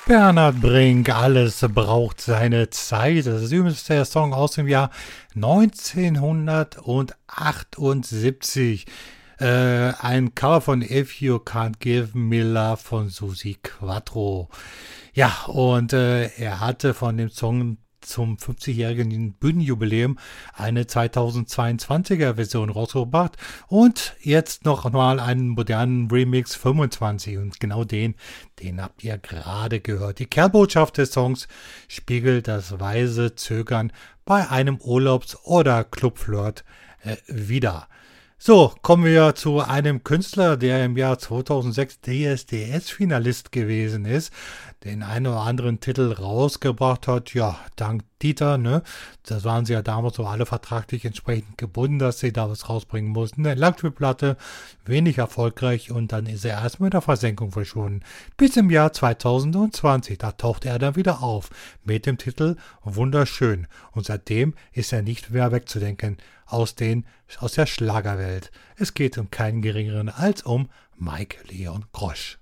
Bernhard Brink, alles braucht seine Zeit. Das ist übrigens der Song aus dem Jahr 1978. Ein Cover von If You Can't Give Me Love von Susi Quattro. Ja, und er hatte von dem Song zum 50-jährigen Bühnenjubiläum eine 2022er Version rausgebracht und jetzt noch mal einen modernen Remix 25 und genau den habt ihr gerade gehört. Die Kernbotschaft des Songs spiegelt das weise Zögern bei einem Urlaubs- oder Clubflirt wider. So, kommen wir zu einem Künstler, der im Jahr 2006 DSDS-Finalist gewesen ist, den einen oder anderen Titel rausgebracht hat, ja, dank Dieter, ne? Das waren sie ja damals so alle vertraglich entsprechend gebunden, dass sie da was rausbringen mussten. Eine Langspielplatte, wenig erfolgreich und dann ist er erstmal in der Versenkung verschwunden. Bis im Jahr 2020, da taucht er dann wieder auf mit dem Titel Wunderschön und seitdem ist er nicht mehr wegzudenken aus der Schlagerwelt. Es geht um keinen geringeren als um Mike Leon Grosch.